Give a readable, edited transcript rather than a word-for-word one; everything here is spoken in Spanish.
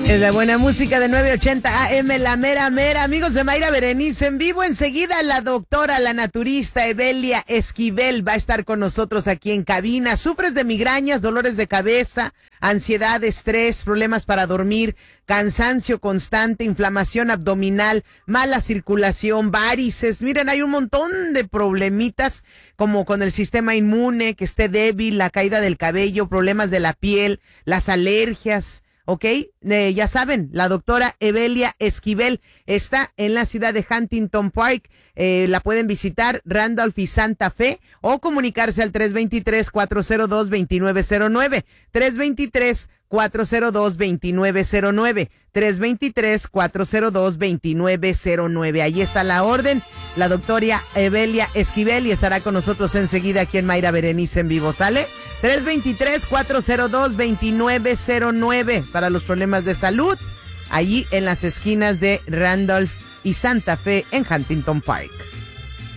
Es la buena música de 980 AM, la mera mera. Amigos de Mayra Berenice en vivo. Enseguida la doctora, la naturista Evelia Esquivel va a estar con nosotros aquí en cabina. ¿Sufres de migrañas, dolores de cabeza, ansiedad, estrés, problemas para dormir, cansancio constante, inflamación abdominal, mala circulación, varices? Miren, hay un montón de problemitas como con el sistema inmune, que esté débil, la caída del cabello, problemas de la piel, las alergias. ¿Ok? Ya saben, la doctora Evelia Esquivel está en la ciudad de Huntington Park. La pueden visitar, Randolph y Santa Fe, o comunicarse al 323-402-2909. 323-402-2909. 323-402-2909. Ahí está la orden. La doctora Evelia Esquivel y estará con nosotros enseguida aquí en Mayra Berenice en vivo. ¿Sale? 323-402-2909 para los problemas de salud, allí en las esquinas de Randolph y Santa Fe en Huntington Park.